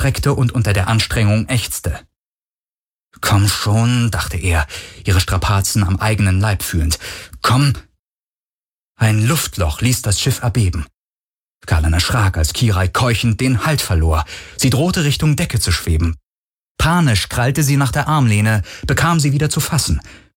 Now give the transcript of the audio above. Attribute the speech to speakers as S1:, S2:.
S1: ausstreckte und unter der Anstrengung ächzte. »Komm schon«, dachte er, ihre Strapazen am eigenen Leib fühlend. »Komm!« Ein Luftloch ließ das Schiff erbeben. Kalan erschrak, als Kirai keuchend den Halt verlor. Sie drohte Richtung Decke zu schweben. Panisch krallte sie nach der Armlehne, bekam sie wieder zu fassen.